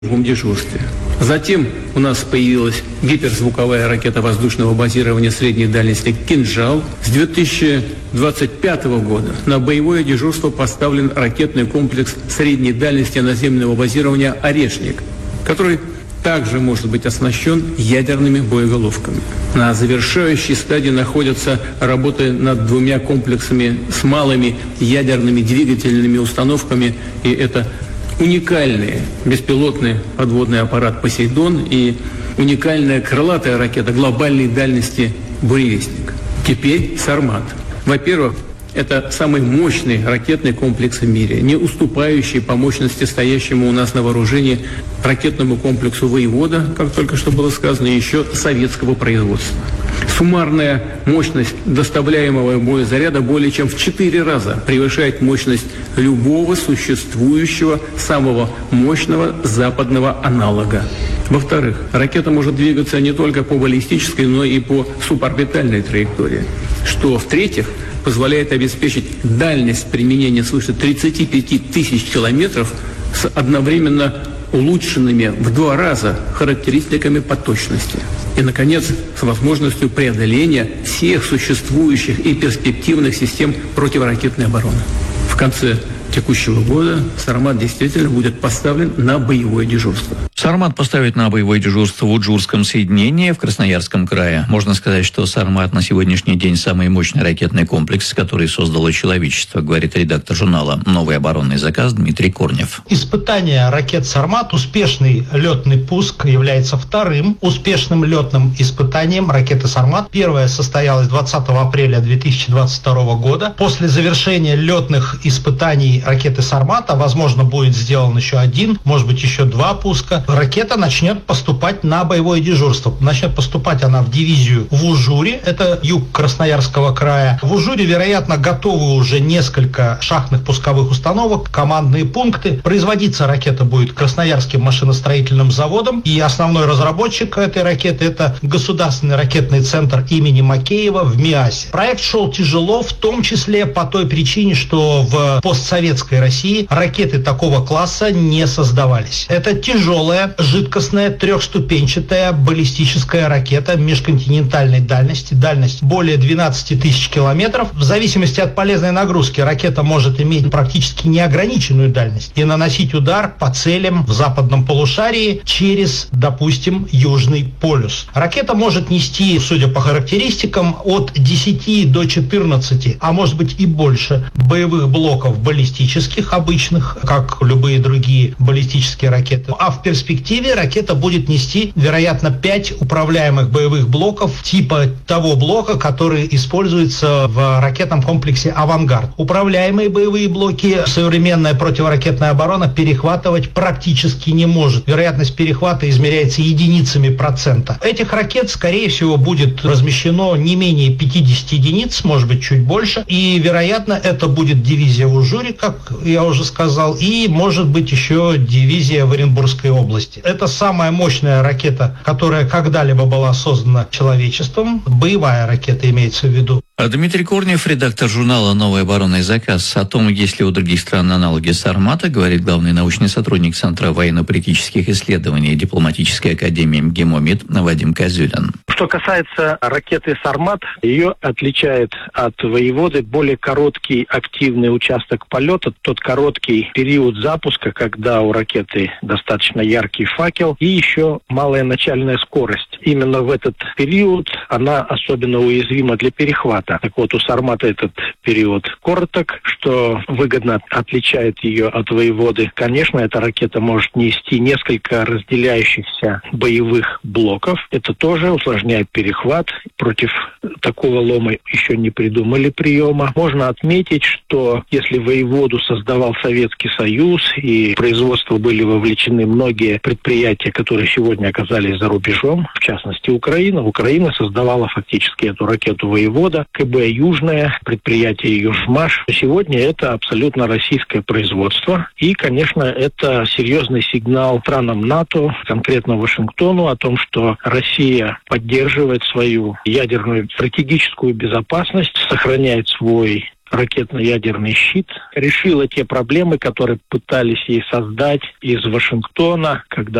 дежурстве. Затем у нас появилась гиперзвуковая ракета воздушного базирования средней дальности «Кинжал». С 2025 года на боевое дежурство поставлен ракетный комплекс средней дальности наземного базирования «Орешник», который также может быть оснащен ядерными боеголовками. На завершающей стадии находятся работы над 2 комплексами с малыми ядерными двигательными установками, и это уникальный беспилотный подводный аппарат «Посейдон» и уникальная крылатая ракета глобальной дальности «Буревестник». Теперь «Сармат». Во-первых, это самый мощный ракетный комплекс в мире, не уступающий по мощности стоящему у нас на вооружении ракетному комплексу «Воевода», как только что было сказано, еще советского производства. Суммарная мощность доставляемого боезаряда более чем в 4 раза превышает мощность любого существующего самого мощного западного аналога. Во-вторых, ракета может двигаться не только по баллистической, но и по суборбитальной траектории, что, в-третьих, позволяет обеспечить дальность применения свыше 35 тысяч километров с одновременно улучшенными в 2 раза характеристиками по точности. И, наконец, с возможностью преодоления всех существующих и перспективных систем противоракетной обороны. В конце текущего года «Сармат» действительно будет поставлен на боевое дежурство. «Сармат» поставит на боевое дежурство в Уджурском соединении в Красноярском крае. Можно сказать, что «Сармат» на сегодняшний день самый мощный ракетный комплекс, который создало человечество, говорит редактор журнала «Новый оборонный заказ» Дмитрий Корнев. Испытание ракет «Сармат», успешный летный пуск является вторым успешным летным испытанием ракеты «Сармат». Первое состоялось 20 апреля 2022 года. После завершения летных испытаний ракеты «Сармата», возможно, будет сделан еще 1, может быть, еще 2 пуска, ракета начнет поступать на боевое дежурство. Начнет поступать она в дивизию в Ужуре, это юг Красноярского края. В Ужуре, вероятно, готовы уже несколько шахтных пусковых установок, командные пункты. Производиться ракета будет Красноярским машиностроительным заводом, и основной разработчик этой ракеты – это Государственный ракетный центр имени Макеева в Миасе. Проект шел тяжело, в том числе по той причине, что в постсоветской России ракеты такого класса не создавались. Это тяжелая, жидкостная, 3-ступенчатая баллистическая ракета межконтинентальной дальности. Дальность более 12 тысяч километров. В зависимости от полезной нагрузки ракета может иметь практически неограниченную дальность и наносить удар по целям в западном полушарии через, допустим, Южный полюс. Ракета может нести, судя по характеристикам, от 10 до 14, а может быть и больше боевых блоков баллистических, обычных, как любые другие баллистические ракеты. А в перспективе ракета будет нести, вероятно, 5 управляемых боевых блоков типа того блока, который используется в ракетном комплексе «Авангард». Управляемые боевые блоки современная противоракетная оборона перехватывать практически не может. Вероятность перехвата измеряется единицами процента. Этих ракет, скорее всего, будет размещено не менее 50 единиц, может быть, чуть больше. И, вероятно, это будет дивизия в Ужуре, как я уже сказал, и, может быть, еще дивизия в Оренбургской области. Это самая мощная ракета, которая когда-либо была создана человечеством. Боевая ракета имеется в виду. Дмитрий Корнев, редактор журнала «Новый оборонный заказ». О том, есть ли у других стран аналоги «Сармата», говорит главный научный сотрудник Центра военно-политических исследований Дипломатической академии МГИМО-МИД Вадим Козюлин. Что касается ракеты «Сармат», ее отличает от «Воеводы» более короткий активный участок полета, тот короткий период запуска, когда у ракеты достаточно яркий факел, и еще малая начальная скорость. Именно в этот период она особенно уязвима для перехвата. Так вот, у «Сармата» этот период короток, что выгодно отличает ее от «Воеводы». Конечно, эта ракета может нести несколько разделяющихся боевых блоков. Это тоже усложняет перехват. Против такого лома еще не придумали приема. Можно отметить, что если «Воеводу» создавал Советский Союз и в производство были вовлечены многие предприятия, которые сегодня оказались за рубежом, в частности Украина. Украина создавала фактически эту ракету «Воевода», КБ «Южное», предприятие «Южмаш». Сегодня это абсолютно российское производство. И, конечно, это серьезный сигнал странам НАТО, конкретно Вашингтону, о том, что Россия поддерживает свою ядерную стратегическую безопасность, сохраняет свой ракетно-ядерный щит, решила те проблемы, которые пытались ей создать из Вашингтона, когда